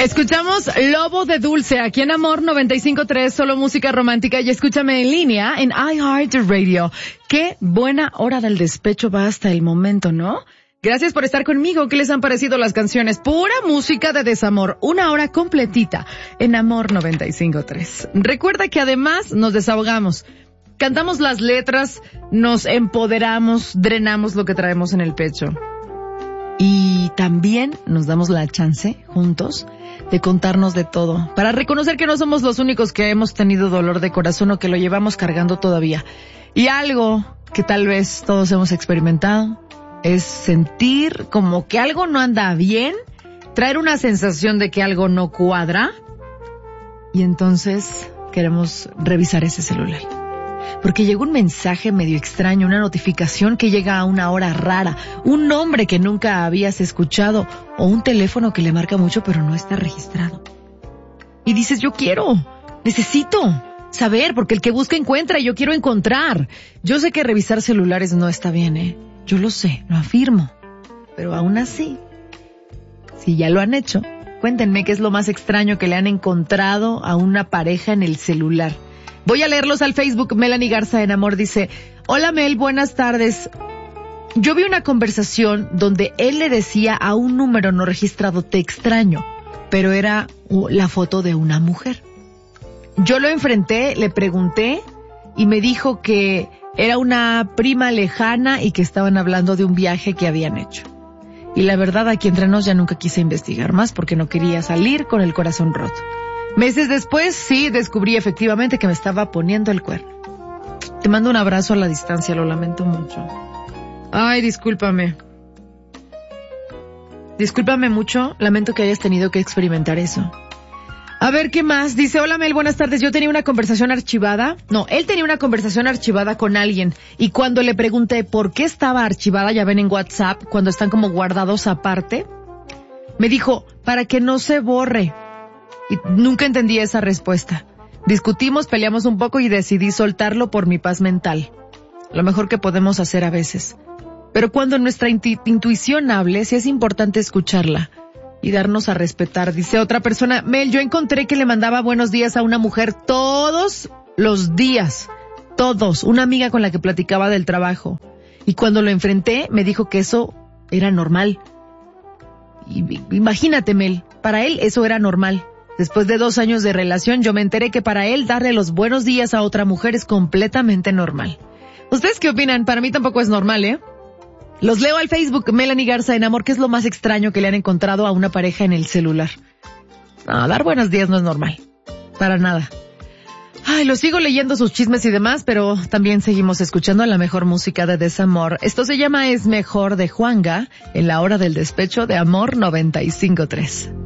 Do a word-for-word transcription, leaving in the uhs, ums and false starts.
Escuchamos Lobo de Dulce aquí en Amor noventa y cinco punto tres, solo música romántica, y escúchame en línea en iHeartRadio. Qué buena hora del despecho va hasta el momento, ¿no? Gracias por estar conmigo. ¿Qué les han parecido las canciones? Pura música de desamor. Una hora completita en Amor noventa y cinco punto tres. Recuerda que además nos desahogamos. Cantamos las letras, nos empoderamos, drenamos lo que traemos en el pecho. Y también nos damos la chance, juntos, de contarnos de todo, para reconocer que no somos los únicos que hemos tenido dolor de corazón o que lo llevamos cargando todavía. Y algo que tal vez todos hemos experimentado es sentir como que algo no anda bien, traer una sensación de que algo no cuadra, y entonces queremos revisar ese celular. Porque llegó un mensaje medio extraño, una notificación que llega a una hora rara, un nombre que nunca habías escuchado o un teléfono que le marca mucho pero no está registrado. Y dices, yo quiero, necesito saber, porque el que busca encuentra y yo quiero encontrar. Yo sé que revisar celulares no está bien, ¿eh? Yo lo sé, lo afirmo. Pero aún así, si ya lo han hecho, cuéntenme qué es lo más extraño que le han encontrado a una pareja en el celular. Voy a leerlos al Facebook. Melanie Garza en Amor dice, hola Mel, buenas tardes. Yo vi una conversación donde él le decía a un número no registrado, te extraño, pero era la foto de una mujer. Yo lo enfrenté, le pregunté y me dijo que era una prima lejana y que estaban hablando de un viaje que habían hecho. Y la verdad, aquí entre nos ya nunca quise investigar más porque no quería salir con el corazón roto. Meses después, sí, descubrí efectivamente que me estaba poniendo el cuerno. Te mando un abrazo a la distancia, lo lamento mucho. Ay, discúlpame. Discúlpame mucho, lamento que hayas tenido que experimentar eso. A ver, ¿qué más? Dice, hola Mel, buenas tardes, yo tenía una conversación archivada. No, él tenía una conversación archivada con alguien. Y cuando le pregunté por qué estaba archivada, ya ven en WhatsApp, cuando están como guardados aparte, me dijo, para que no se borre. Y nunca entendí esa respuesta. Discutimos, peleamos un poco y decidí soltarlo por mi paz mental. Lo mejor que podemos hacer a veces. Pero cuando nuestra intu- intuición hable, sí es importante escucharla y darnos a respetar. Dice otra persona, Mel, yo encontré que le mandaba buenos días a una mujer todos los días. Todos. Una amiga con la que platicaba del trabajo. Y cuando lo enfrenté, me dijo que eso era normal. Y, imagínate, Mel, para él eso era normal. Después de dos años de relación, yo me enteré que para él darle los buenos días a otra mujer es completamente normal. ¿Ustedes qué opinan? Para mí tampoco es normal, ¿eh? Los leo al Facebook, Melanie Garza en Amor. ¿Qué es lo más extraño que le han encontrado a una pareja en el celular? No, dar buenos días no es normal. Para nada. Ay, lo sigo leyendo sus chismes y demás, pero también seguimos escuchando la mejor música de desamor. Esto se llama Es Mejor de Juanga, en la hora del despecho de Amor noventa y cinco punto tres.